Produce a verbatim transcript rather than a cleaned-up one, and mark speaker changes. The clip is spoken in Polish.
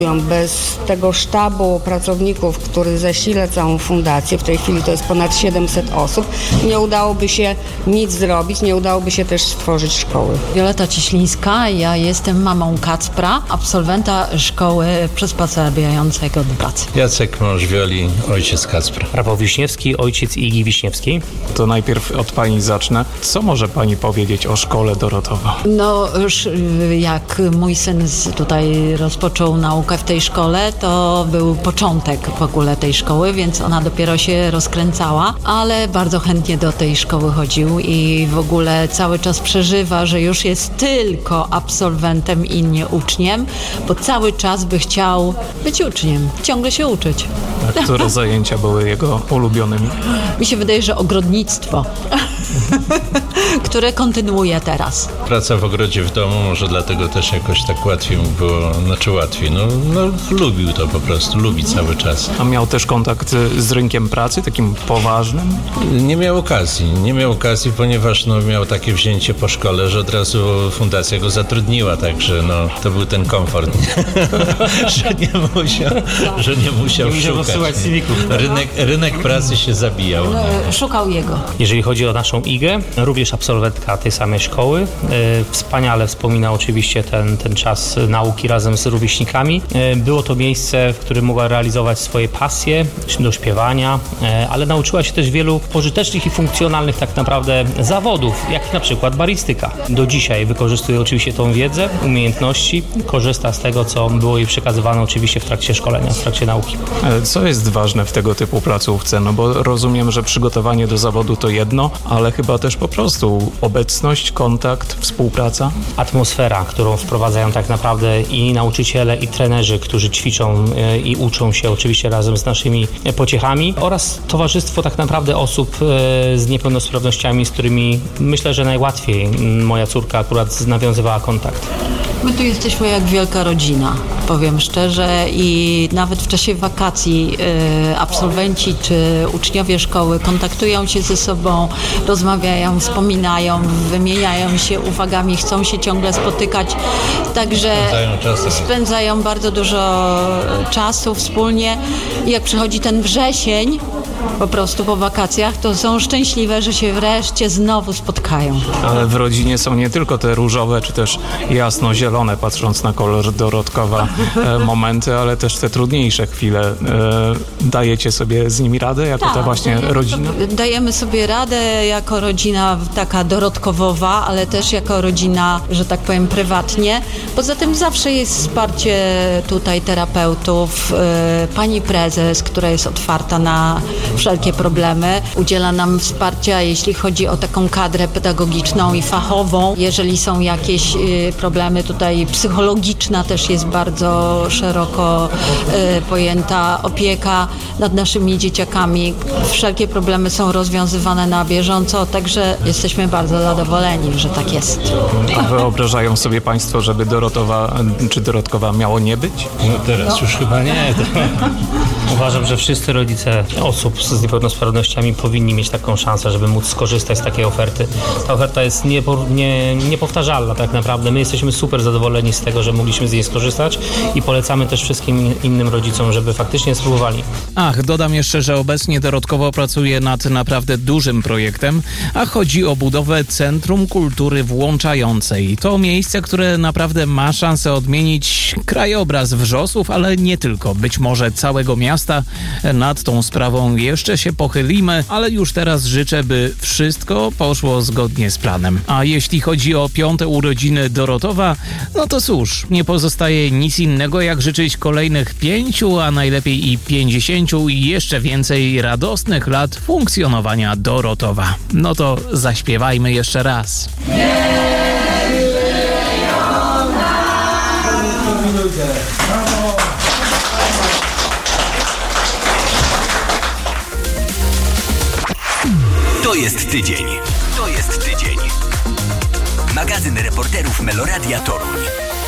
Speaker 1: Bez tego sztabu pracowników, który zasila całą fundację, w tej chwili to jest ponad siedemset osób, nie udałoby się nic zrobić, nie udałoby się też stworzyć szkoły.
Speaker 2: Wioleta Cieślińska, ja jestem mamą Kacpra, absolwenta szkoły przysposabiającego do pracy.
Speaker 3: Jacek, mąż Wioli, ojciec Kacpra.
Speaker 4: Rafał Wiśniewski, ojciec Igi Wiśniewskiej.
Speaker 5: To najpierw od pani zacznę. Co może pani powiedzieć o szkole Dorotowa?
Speaker 2: No już jak mój syn tutaj rozpoczął naukę w tej szkole, to był początek w ogóle tej szkoły, więc ona dopiero się rozkręcała, ale bardzo chętnie do tej szkoły chodził i w ogóle cały czas przeżywa, że już jest tylko absolwentem i nie uczniem, bo cały czas by chciał być uczniem, ciągle się uczyć.
Speaker 5: A które zajęcia były jego ulubionymi?
Speaker 2: Mi się wydaje, że ogrodnictwo, które kontynuuje teraz.
Speaker 3: Praca w ogrodzie w domu, może dlatego też jakoś tak łatwiej mu było, znaczy łatwiej, no, no lubił to po prostu, lubi cały czas.
Speaker 5: A miał też kontakt z rynkiem pracy, takim poważnym?
Speaker 3: Nie miał okazji, nie miał okazji, ponieważ no, miał takie wzięcie po szkole, że od razu fundacja go zatrudniła, także no, to był ten komfort, że nie musiał, że nie musiał
Speaker 4: nie
Speaker 3: szukać.
Speaker 4: wysyłać C V-ków.
Speaker 3: Rynek, rynek pracy się zabijał.
Speaker 2: No, szukał jego.
Speaker 4: Jeżeli chodzi o naszą Igę, również absolwentka tej samej szkoły. Wspaniale wspomina oczywiście ten, ten czas nauki razem z rówieśnikami. Było to miejsce, w którym mogła realizować swoje pasje do śpiewania, ale nauczyła się też wielu pożytecznych i funkcjonalnych tak naprawdę zawodów, jak na przykład barystyka. Do dzisiaj wykorzystuje oczywiście tą wiedzę, umiejętności, korzysta z tego, co było jej przekazywane oczywiście w trakcie szkolenia, w trakcie nauki.
Speaker 5: Co jest ważne w tego typu placówce? No bo rozumiem, że przygotowanie do zawodu to jedno, ale chyba też po prostu obecność, kontakt, współpraca?
Speaker 4: Atmosfera, którą wprowadzają tak naprawdę i nauczyciele, i trenerzy, którzy ćwiczą i uczą się oczywiście razem z naszymi pociechami, oraz towarzystwo tak naprawdę osób z niepełnosprawnościami, z którymi myślę, że najłatwiej moja córka akurat nawiązywała kontakt.
Speaker 2: My tu jesteśmy jak wielka rodzina, powiem szczerze, i nawet w czasie wakacji y, absolwenci czy uczniowie szkoły kontaktują się ze sobą, rozmawiają, wspominają, wymieniają się uwagami, chcą się ciągle spotykać, także
Speaker 3: Spędzają czas.
Speaker 2: spędzają bardzo dużo czasu wspólnie i jak przychodzi ten wrzesień, po prostu po wakacjach, to są szczęśliwe, że się wreszcie znowu spotkają.
Speaker 5: Ale w rodzinie są nie tylko te różowe, czy też jasno-zielone, patrząc na kolor Dorotkowa, e, momenty, ale też te trudniejsze chwile. E, dajecie sobie z nimi radę, jako
Speaker 2: Tak,
Speaker 5: ta właśnie
Speaker 2: dajemy
Speaker 5: rodzina?
Speaker 2: Sobie, dajemy sobie radę jako rodzina taka dorotkowowa, ale też jako rodzina, że tak powiem, prywatnie. Poza tym zawsze jest wsparcie tutaj terapeutów, e, pani prezes, która jest otwarta na wszelkie problemy. Udziela nam wsparcia, jeśli chodzi o taką kadrę pedagogiczną i fachową. Jeżeli są jakieś y, problemy tutaj, psychologiczna też jest bardzo szeroko y, pojęta opieka nad naszymi dzieciakami. Wszelkie problemy są rozwiązywane na bieżąco, także jesteśmy bardzo zadowoleni, że tak jest.
Speaker 5: A wyobrażają sobie państwo, żeby Dorotowa czy Dorotkowa miało nie być?
Speaker 3: No teraz no. już chyba nie. To...
Speaker 4: Uważam, że wszyscy rodzice osób z niepełnosprawnościami powinni mieć taką szansę, żeby móc skorzystać z takiej oferty. Ta oferta jest niepo, nie, niepowtarzalna tak naprawdę. My jesteśmy super zadowoleni z tego, że mogliśmy z niej skorzystać i polecamy też wszystkim innym rodzicom, żeby faktycznie spróbowali.
Speaker 6: Ach, dodam jeszcze, że obecnie Dorotkowo pracuje nad naprawdę dużym projektem, a chodzi o budowę Centrum Kultury Włączającej. To miejsce, które naprawdę ma szansę odmienić krajobraz Wrzosów, ale nie tylko, być może całego miasta. Nad tą sprawą jeszcze się pochylimy, ale już teraz życzę, by wszystko poszło zgodnie z planem. A jeśli chodzi o piąte urodziny Dorotowa, no to cóż, nie pozostaje nic innego jak życzyć kolejnych pięciu, a najlepiej i pięćdziesięciu i jeszcze więcej radosnych lat funkcjonowania Dorotowa. No to zaśpiewajmy jeszcze raz.
Speaker 7: To jest tydzień. To jest tydzień. Magazyn reporterów Meloradia Toruń.